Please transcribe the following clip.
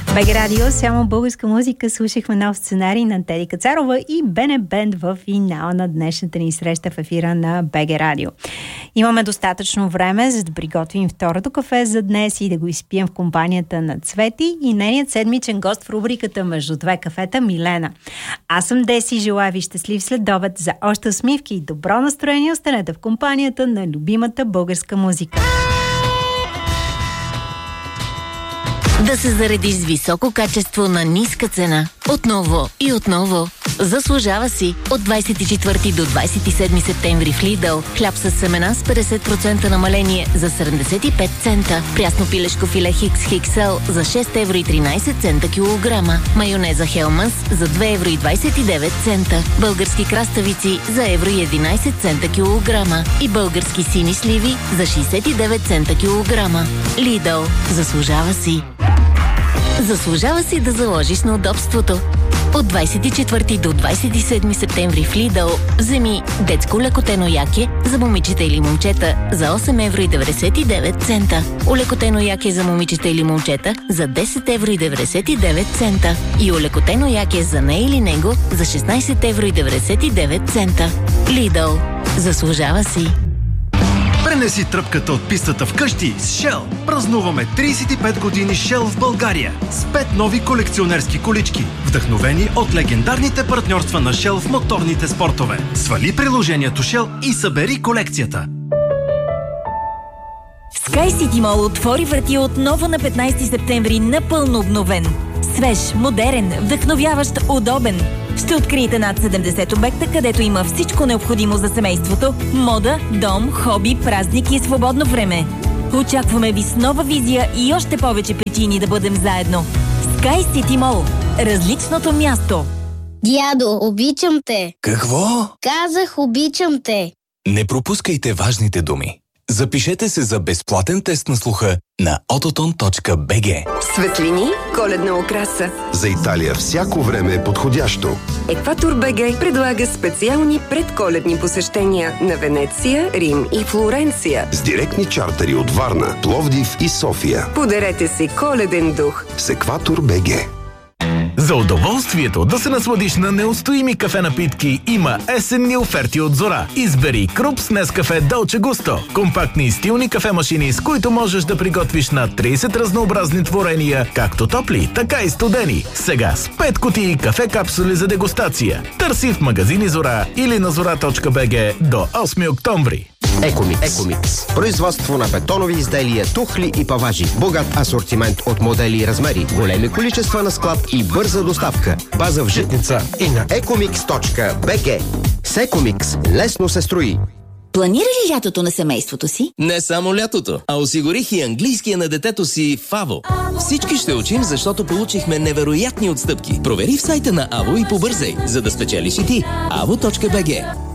БГ Радио, само българска музика. Слушахме нов сценарий на Теди Кацарова и Бене Бенд в финала на днешната ни среща в ефира на БГ Радио. Имаме достатъчно време, за да приготвим второто кафе за днес и да го изпием в компанията на Цвети и нейният седмичен гост в рубриката Между две кафета Милена. Аз съм Деси и желая ви щастлив следобед. За още усмивки и добро настроение останете в компанията на любимата българска музика. Да се заредиш с високо качество на ниска цена. Отново и отново. Заслужава си. От 24 до 27 септември в Lidl. Хляб с семена с 50% намаление за 75 цента. Прясно пилешко филе Хикс XL за 6 евро и 13 цента килограма. Майонеза Хелманс за 2 евро и 29 цента. Български краставици за евро и 11 цента килограма. И български сини сливи за 69 цента килограма. Lidl. Заслужава си. Заслужава си да заложиш на удобството. От 24 до 27 септември в Lidl вземи детско лекотено яке за момичета или момчета за 8 евро и 99 цента. Олекотено яке за момичета или момчета за 10 евро и 99 цента. И олекотено яке за не или него за 16 евро и 99 цента. Lidl. Заслужава си. Пренеси тръпката от пистата вкъщи с Shell. Празнуваме 35 години Shell в България с 5 нови колекционерски колички, вдъхновени от легендарните партньорства на Shell в моторните спортове. Свали приложението Shell и събери колекцията. SkyCity Mall отвори врати отново на 15 септември напълно обновен. Свеж, модерен, вдъхновяващ, удобен. Ще откриете над 70 обекта, където има всичко необходимо за семейството, мода, дом, хоби, празник и свободно време. Очакваме ви с нова визия и още повече причини да бъдем заедно. SkyCity Mall. Различното място. Дядо, обичам те. Какво? Казах, обичам те. Не пропускайте важните думи. Запишете се за безплатен тест на слуха на autoton.bg. Светлини, коледна украса. За Италия всяко време е подходящо. Екватор БГ предлага специални предколедни посещения на Венеция, Рим и Флоренция. С директни чартери от Варна, Пловдив и София. Подарете си коледен дух с Екватор БГ. За удоволствието да се насладиш на неустоими кафе напитки има есенни оферти от Зора. Избери Крупс Нескафе Долче Густо. Компактни и стилни кафе-машини, с които можеш да приготвиш на 30 разнообразни творения, както топли, така и студени. Сега с 5 кутии кафе капсули за дегустация. Търси в магазини Зора или на zora.bg до 8 октомври. Екомикс. Производство на бетонови изделия, тухли и паважи. Богат асортимент от модели и размери. Големи количества на склад и бърза доставка. База в Житница и на ecomix.bg. С Екомикс лесно се строи. Планира ли лятото на семейството си? Не само лятото, а осигурих и английския на детето си в АВО. Всички ще учим, защото получихме невероятни отстъпки. Провери в сайта на АВО и побързай, за да спечелиш и ти. avo.bg.